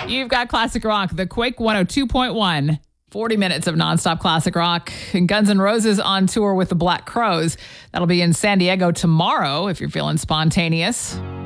You've got classic rock, the Quake 102.1. 40 minutes of nonstop classic rock. And Guns N' Roses on tour with the Black Crowes. That'll be in San Diego tomorrow if you're feeling spontaneous.